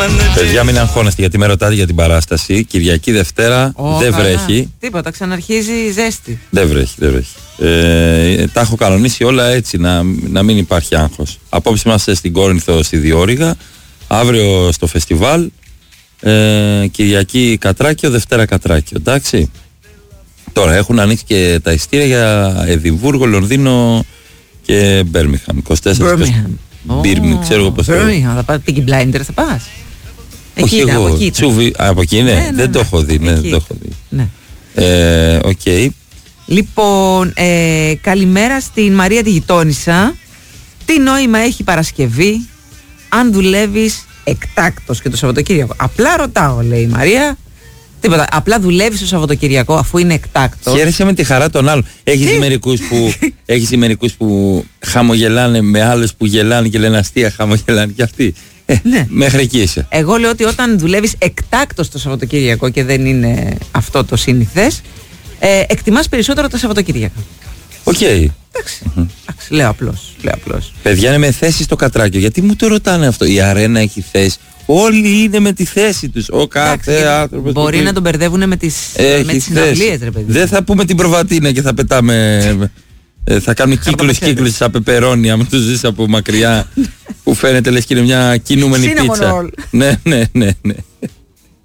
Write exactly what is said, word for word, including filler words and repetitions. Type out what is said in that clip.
Παιδιά, μην αγχώνεστε γιατί με ρωτάτε για την παράσταση. Κυριακή Δευτέρα oh, δεν καλά. βρέχει. Τίποτα, ξαναρχίζει η ζέστη. Δεν βρέχει, δεν βρέχει. Ε, τα έχω κανονίσει όλα έτσι, να, να μην υπάρχει άγχος. Απόψε είμαστε στην Κόρινθο στη Διόρυγα. Αύριο στο φεστιβάλ. Ε, Κυριακή Κατράκιο, Δευτέρα Κατράκιο. Εντάξει. Τώρα έχουν ανοίξει και τα ειστήρια για Εδιμβούργο, Λονδίνο και Μπέρμιχαμ. είκοσι τέσσερα Μπίρμι, ξέρω εγώ πώς το λέω. Θα πάω Peaky Blinders, θα πας? Όχι εκεί, εγώ, από εκεί, τσούβι, από εκεί ναι, ναι, ναι, δεν ναι, το έχω δει, ναι, δεν το έχω δει. Ναι. Ε, okay. Λοιπόν, ε, καλημέρα στην Μαρία τη γειτόνισσα. Τι νόημα έχει Παρασκευή αν δουλεύεις εκτάκτος και το Σαββατοκύριακο? Απλά ρωτάω, λέει η Μαρία. Τίποτα, απλά δουλεύεις το Σαββατοκυριακό αφού είναι εκτάκτος. Χαίρεσαι με τη χαρά των άλλων. Έχεις μερικούς που, έχεις μερικούς που χαμογελάνε με άλλους που γελάνε και λένε αστεία, χαμογελάνε και αυτοί. Ε, ναι. Μέχρι εκεί είσαι. Εγώ λέω ότι όταν δουλεύεις εκτάκτος το Σαββατοκυριακό και δεν είναι αυτό το σύνηθες, ε, εκτιμάς περισσότερο τα Σαββατοκυριακά. Οκ. Okay. Εντάξει, mm-hmm. εντάξει, λέω απλώς, λέω απλώς. Παιδιά είναι με θέση στο Κατράκιο. Γιατί μου το ρωτάνε αυτό? Η αρένα έχει θέση. Όλοι είναι με τη θέση τους. Ο κάθε άνθρωπος. Μπορεί να τον μπερδεύουν με τις, τις συναυλίες, ρε παιδί. Δεν θα πούμε την προβατίνα και θα πετάμε. ε, θα κάνουμε κύκλους κύκλους σαν πεπερόνι. Άμα τους ζεις από μακριά που φαίνεται λες και είναι μια κινούμενη πίτσα. Ναι, ναι, ναι, ναι.